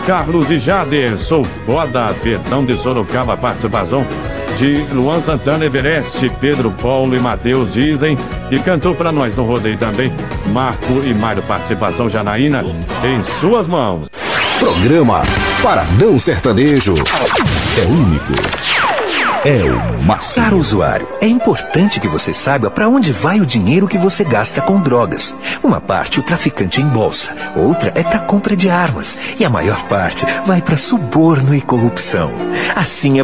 Carlos e Jader, sou foda, Verdão de Sorocaba, participação de Luan Santana, Everest, Pedro, Paulo e Matheus dizem que cantou pra nós no rodeio também. Marco e Mário, participação Janaína, em suas mãos. Programa Paradão Sertanejo. É único. É o máximo. Caro usuário, é importante que você saiba para onde vai o dinheiro que você gasta com drogas. Uma parte o traficante embolsa, outra é para compra de armas e a maior parte vai para suborno e corrupção. Assim é